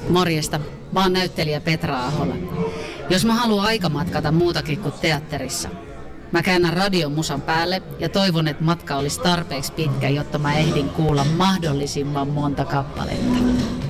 Morjesta, mä oon näyttelijä Petra Ahola. Jos mä haluan aikamatkata muutakin kuin teatterissa, mä käännän radiomusan päälle ja toivon, että matka olisi tarpeeksi pitkä, jotta mä ehdin kuulla mahdollisimman monta kappaletta.